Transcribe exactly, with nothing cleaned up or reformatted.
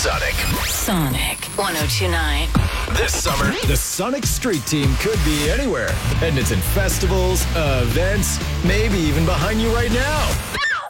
Sonic. Sonic one oh two point nine. This summer, the Sonic Street Team could be anywhere. And it's in festivals, events, maybe even behind you right now.